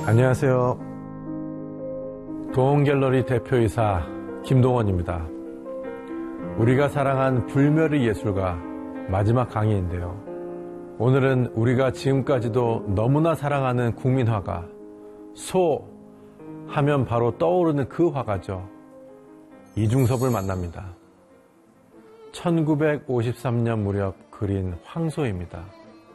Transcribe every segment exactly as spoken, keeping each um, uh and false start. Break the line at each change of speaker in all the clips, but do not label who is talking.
안녕하세요. 동원갤러리 대표이사 김동원입니다. 우리가 사랑한 불멸의 예술가 마지막 강의인데요. 오늘은 우리가 지금까지도 너무나 사랑하는 국민화가 소 하면 바로 떠오르는 그 화가죠. 이중섭을 만납니다. 천구백오십삼 년 무렵 그린 황소입니다.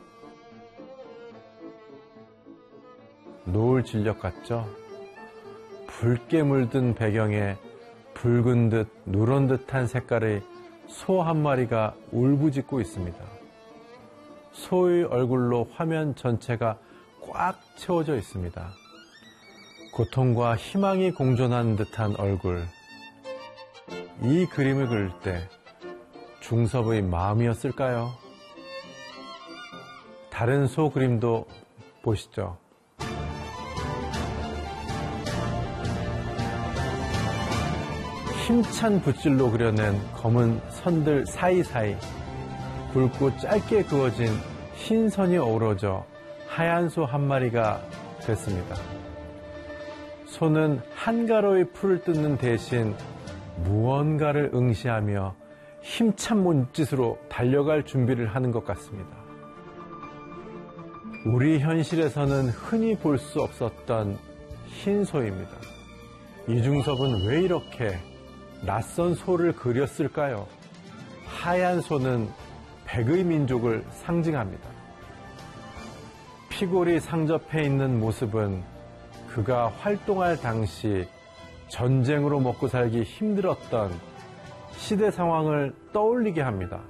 노을 진력 같죠? 붉게 물든 배경에 붉은 듯 누런 듯한 색깔의 소 한 마리가 울부짖고 있습니다. 소의 얼굴로 화면 전체가 꽉 채워져 있습니다. 고통과 희망이 공존한 듯한 얼굴. 이 그림을 그릴 때 중섭의 마음이었을까요? 다른 소 그림도 보시죠. 힘찬 붓질로 그려낸 검은 선들 사이사이 굵고 짧게 그어진 흰 선이 어우러져 하얀 소 한 마리가 됐습니다. 소는 한가로이 풀을 뜯는 대신 무언가를 응시하며 힘찬 몸짓으로 달려갈 준비를 하는 것 같습니다. 우리 현실에서는 흔히 볼 수 없었던 흰 소입니다. 이중섭은 왜 이렇게 낯선 소를 그렸을까요? 하얀 소는 백의 민족을 상징합니다. 피골이 상접해 있는 모습은 그가 활동할 당시 전쟁으로 먹고 살기 힘들었던 시대 상황을 떠올리게 합니다.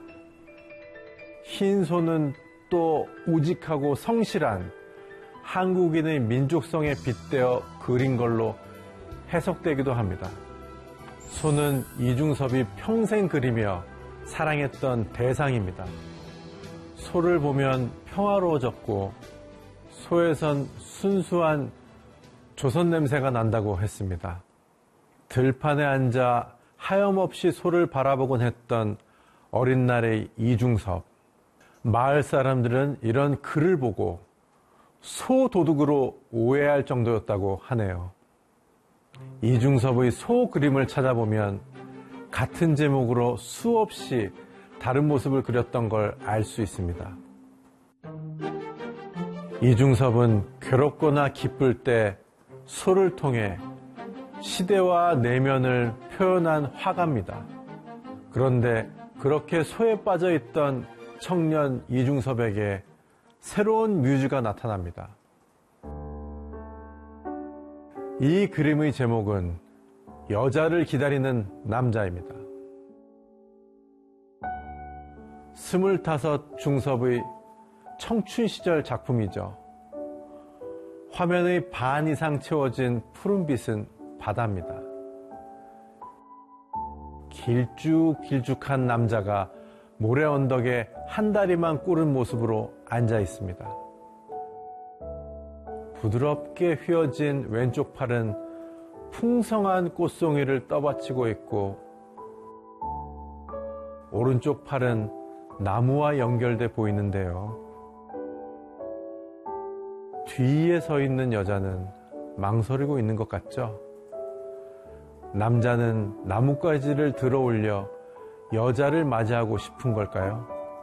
흰 소는 또 우직하고 성실한 한국인의 민족성에 빗대어 그린 걸로 해석되기도 합니다. 소는 이중섭이 평생 그리며 사랑했던 대상입니다. 소를 보면 평화로워졌고 소에선 순수한 조선 냄새가 난다고 했습니다. 들판에 앉아 하염없이 소를 바라보곤 했던 어린 날의 이중섭. 마을 사람들은 이런 글을 보고 소도둑으로 오해할 정도였다고 하네요. 이중섭의 소 그림을 찾아보면 같은 제목으로 수없이 다른 모습을 그렸던 걸 알 수 있습니다. 이중섭은 괴롭거나 기쁠 때 소를 통해 시대와 내면을 표현한 화가입니다. 그런데 그렇게 소에 빠져있던 청년 이중섭에게 새로운 뮤즈가 나타납니다. 이 그림의 제목은 여자를 기다리는 남자입니다. 스물다섯 중섭의 청춘 시절 작품이죠. 화면의 반 이상 채워진 푸른빛은 바다입니다. 길쭉길쭉한 남자가 모래 언덕에 한 다리만 꿇은 모습으로 앉아 있습니다. 부드럽게 휘어진 왼쪽 팔은 풍성한 꽃송이를 떠받치고 있고 오른쪽 팔은 나무와 연결돼 보이는데요. 뒤에 서 있는 여자는 망설이고 있는 것 같죠? 남자는 나뭇가지를 들어 올려 여자를 맞이하고 싶은 걸까요?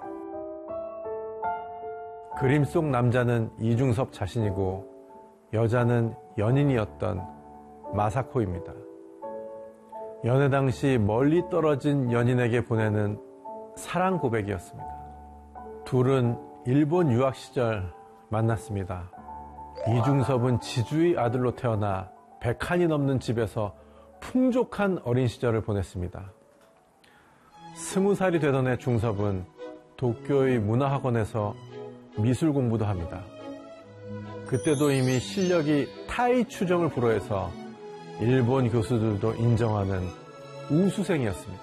그림 속 남자는 이중섭 자신이고 여자는 연인이었던 마사코입니다. 연애 당시 멀리 떨어진 연인에게 보내는 사랑 고백이었습니다. 둘은 일본 유학 시절 만났습니다. 이중섭은 지주의 아들로 태어나 백한이 넘는 집에서 풍족한 어린 시절을 보냈습니다. 스무 살이 되던 해 중섭은 도쿄의 문화학원에서 미술 공부도 합니다. 그때도 이미 실력이 타이 추정을 불허해서 일본 교수들도 인정하는 우수생이었습니다.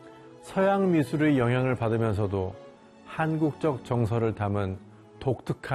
서양 미술의 영향을 받으면서도 한국적 정서를 담은 독특한